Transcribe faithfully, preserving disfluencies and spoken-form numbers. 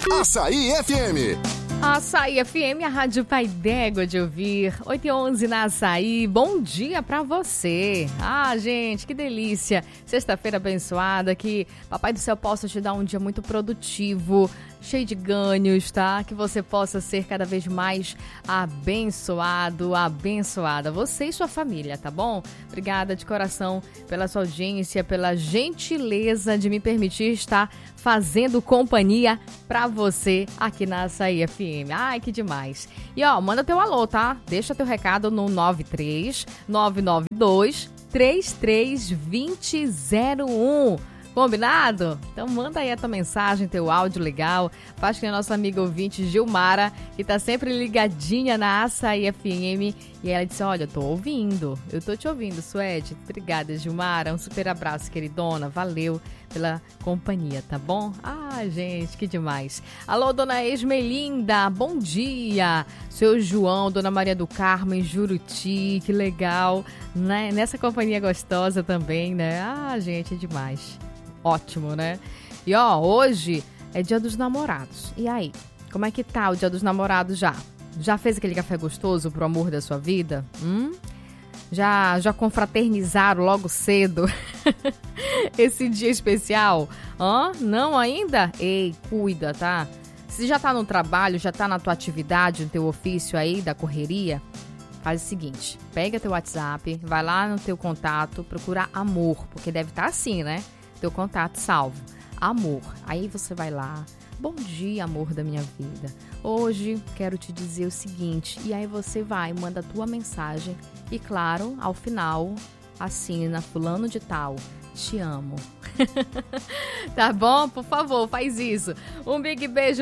Açaí F M. Açaí F M, a Rádio Pai d'Égua de ouvir. oito e onze na Açaí. Bom dia pra você. Ah, gente, que delícia. Sexta-feira abençoada, que Papai do Céu possa te dar um dia muito produtivo, cheio de ganhos, tá? Que você possa ser cada vez mais abençoado, abençoada. Você e sua família, tá bom? Obrigada de coração pela sua audiência, pela gentileza de me permitir estar fazendo companhia pra você aqui na Açaí F M. Ai, que demais. E ó, manda teu alô, tá? Deixa teu recado no nove três nove nove dois três três dois zero zero um. Combinado? Então manda aí a tua mensagem, teu áudio legal. Faz que a nossa amiga ouvinte Gilmara, que tá sempre ligadinha na Açaí F M. E ela disse, olha, eu tô ouvindo. Eu tô te ouvindo, Suede. Obrigada, Gilmara. Um super abraço, queridona. Valeu pela companhia, tá bom? Ah, gente, que demais. Alô, dona Esmelinda, bom dia. Seu João, dona Maria do Carmo, em Juruti, que legal. Né? Nessa companhia gostosa também, né? Ah, gente, é demais. Ótimo, né? E ó, hoje é dia dos namorados. E aí, como é que tá o dia dos namorados já? Já fez aquele café gostoso pro amor da sua vida? Hum? Já, já confraternizaram logo cedo esse dia especial? Hã? Não ainda? Ei, cuida, tá? Se já tá no trabalho, já tá na tua atividade, no teu ofício aí da correria, faz o seguinte, pega teu WhatsApp, vai lá no teu contato, procura amor, porque deve estar assim, né? Teu contato salvo, amor. Aí você vai lá, bom dia, amor da minha vida. Hoje quero te dizer o seguinte, e aí você vai, manda a tua mensagem e claro, ao final, assina fulano de tal, te amo. Tá bom? Por favor, faz isso. Um big beijo